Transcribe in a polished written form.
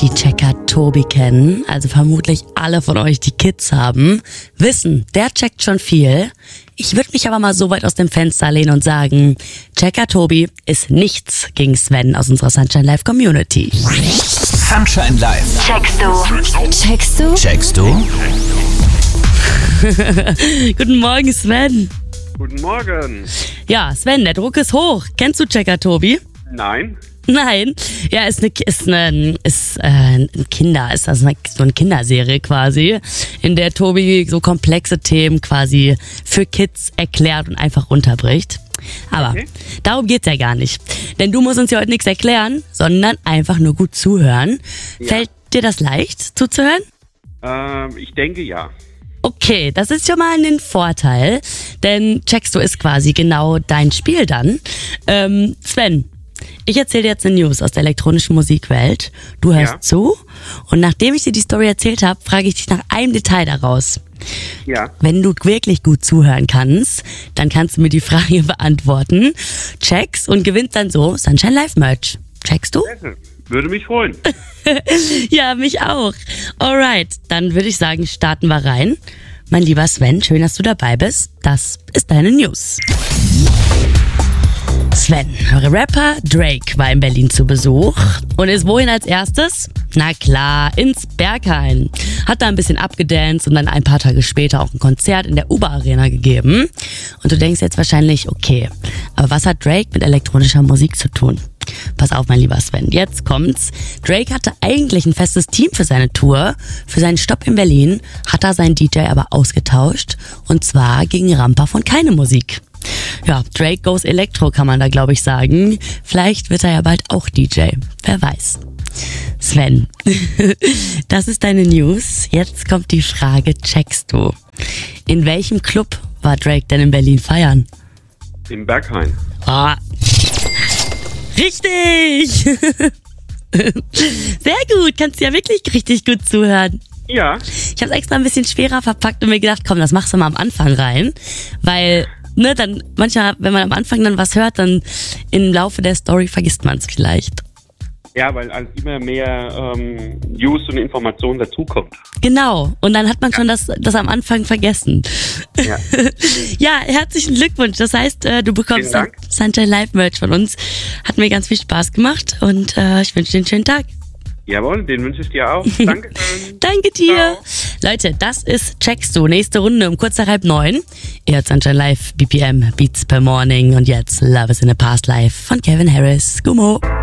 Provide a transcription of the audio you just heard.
die Checker Tobi kennen, also vermutlich alle von euch, die Kids haben, wissen, der checkt schon viel. Ich würde mich aber mal so weit aus dem Fenster lehnen und sagen, Checker Tobi ist nichts gegen Sven aus unserer Sunshine Live Community. Sunshine Live. Checkst du? Checkst du? Checkst du? Guten Morgen, Sven. Guten Morgen. Ja, Sven, der Druck ist hoch. Kennst du Checker Tobi? Nein. Nein, ja, ist so eine Kinderserie quasi, in der Tobi so komplexe Themen quasi für Kids erklärt und einfach runterbricht. Aber darum geht's ja gar nicht. Denn du musst uns ja heute nichts erklären, sondern einfach nur gut zuhören. Ja. Fällt dir das leicht, zuzuhören? Ich denke ja. Okay, das ist schon mal ein Vorteil, denn Checkst du ist quasi genau dein Spiel dann. Sven, ich erzähle dir jetzt eine News aus der elektronischen Musikwelt. Du hörst zu und nachdem ich dir die Story erzählt habe, frage ich dich nach einem Detail daraus. Ja. Wenn du wirklich gut zuhören kannst, dann kannst du mir die Frage beantworten, checkst und gewinnst dann so Sunshine Live Merch. Checkst du? Würde mich freuen. Ja, mich auch. Alright, dann würde ich sagen, starten wir rein. Mein lieber Sven, schön, dass du dabei bist. Das ist deine News. Sven, Rapper Drake war in Berlin zu Besuch und ist wohin als erstes? Na klar, ins Berghain. Hat da ein bisschen abgedanced und dann ein paar Tage später auch ein Konzert in der Uber-Arena gegeben. Und du denkst jetzt wahrscheinlich, okay, aber was hat Drake mit elektronischer Musik zu tun? Pass auf, mein lieber Sven, jetzt kommt's. Drake hatte eigentlich ein festes Team für seine Tour. Für seinen Stopp in Berlin hat er seinen DJ aber ausgetauscht und zwar gegen Ramper von Keine Musik. Ja, Drake goes Elektro, kann man da glaube ich sagen. Vielleicht wird er ja bald auch DJ. Wer weiß. Sven, das ist deine News. Jetzt kommt die Frage, checkst du? In welchem Club war Drake denn in Berlin feiern? Im Berghain. Ah, richtig! Sehr gut, kannst ja wirklich richtig gut zuhören. Ja. Ich habe es extra ein bisschen schwerer verpackt und mir gedacht, komm, das machst du mal am Anfang rein, weil dann manchmal, wenn man am Anfang dann was hört, dann im Laufe der Story vergisst man es vielleicht. Ja, weil immer mehr News und Informationen dazukommt. Genau, und dann hat man schon das am Anfang vergessen. Ja. Ja, herzlichen Glückwunsch. Das heißt, du bekommst Sunshine Live Merch von uns. Hat mir ganz viel Spaß gemacht und ich wünsche dir einen schönen Tag. Jawohl, den wünsche ich dir auch. Dankeschön. Danke dir. Ciao. Leute, das ist Checkst du. Nächste Runde um kurz nach 8:30. Ihr hört Sunshine Live, BPM, Beats per Morning und jetzt Love is in a Past Life von Kevin Harris. Gummo.